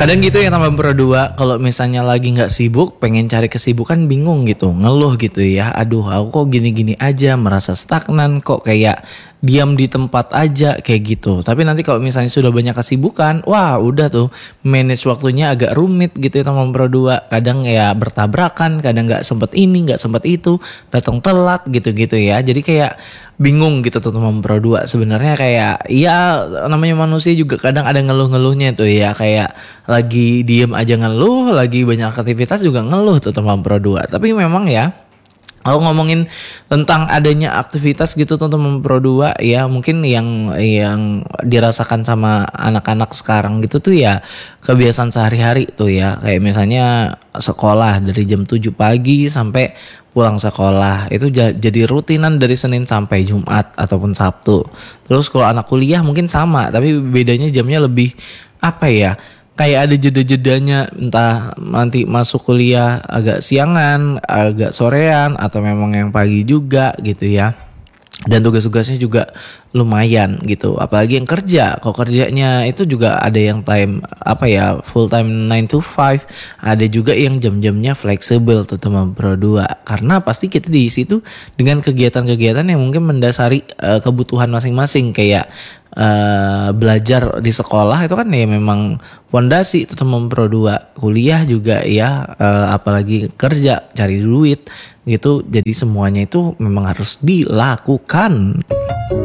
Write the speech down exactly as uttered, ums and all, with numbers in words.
Kadang gitu ya teman berdua, kalau misalnya lagi nggak sibuk, pengen cari kesibukan bingung gitu, ngeluh gitu ya. Aduh, aku kok gini-gini aja, merasa stagnan kok kayak diam di tempat aja kayak gitu. Tapi nanti kalau misalnya sudah banyak kesibukan, wah udah tuh manage waktunya agak rumit gitu ya teman berdua. Kadang ya bertabrakan, kadang nggak sempet ini, nggak sempet itu, datang telat gitu-gitu ya. Jadi kayak bingung gitu tuh teman berdua. Sebenarnya kayak ya namanya manusia juga kadang ada ngeluh-ngeluhnya tuh ya, kayak lagi diem aja ngeluh, lagi banyak aktivitas juga ngeluh tuh teman berdua. Tapi memang ya, kalau ngomongin tentang adanya aktivitas gitu tuh teman berdua ya, mungkin yang yang dirasakan sama anak-anak sekarang gitu tuh ya kebiasaan sehari-hari tuh ya. Kayak misalnya sekolah dari jam tujuh pagi sampai pulang sekolah itu ja- jadi rutinan dari Senin sampai Jumat ataupun Sabtu. Terus kalau anak kuliah mungkin sama, tapi bedanya jamnya lebih apa ya? Kayak ada jeda-jedanya, entah nanti masuk kuliah agak siangan, agak sorean, atau memang yang pagi juga gitu ya. Dan tugas-tugasnya juga lumayan gitu, apalagi yang kerja. Kalau kerjanya itu juga ada yang time apa ya, full time nine to five, ada juga yang jam-jamnya fleksibel tuh teman berdua. Karena pasti kita di situ dengan kegiatan-kegiatan yang mungkin mendasari uh, kebutuhan masing-masing, kayak uh, belajar di sekolah itu kan ya memang fondasi itu teman berdua. Kuliah juga ya, uh, apalagi kerja cari duit gitu. Jadi semuanya itu memang harus dilakukan.